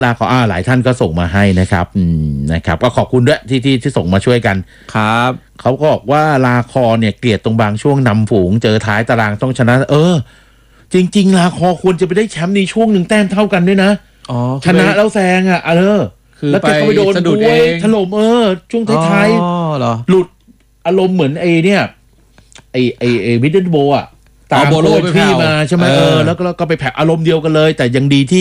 ลาขอหลายท่านก็ส่งมาให้นะครับนะครับก็ขอบคุณด้วยที่ส่งมาช่วยกันครับเขาก็บอกว่าลาคอเนี่ยเกลียดตรงบางช่วงนำฝูงเจอท้ายตารางต้องชนะจริงๆลาคอควรจะไปได้แชมป์ในช่วงหนึ่งแต้มเท่ากันด้วยนะชนะแล้วแซงคือแล้วแกก็ไปโดนสะดุดเองถล่มช่วงท้ายๆหลุดอารมณ์เหมือนไอ้เนี่ยไอ้วิดเดิลโบตามโบโลพี่มาใช่ไหมแล้วก็ไปแผลอารมณ์เดียวกันเลยแต่ยังดีที่